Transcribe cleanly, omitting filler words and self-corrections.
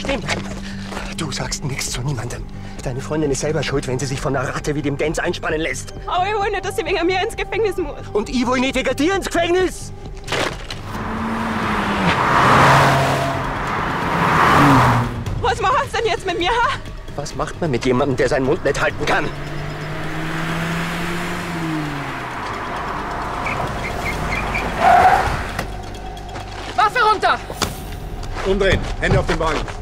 stehen bleiben. Du sagst nichts zu niemandem. Deine Freundin ist selber schuld, wenn sie sich von einer Ratte wie dem Dance einspannen lässt. Aber ich will nicht, dass sie wegen mir ins Gefängnis muss. Und ich will nicht wegen dir ins Gefängnis! Was machst du denn jetzt mit mir, ha? Was macht man mit jemandem, der seinen Mund nicht halten kann? Waffe runter! Umdrehen, Hände auf den Wagen.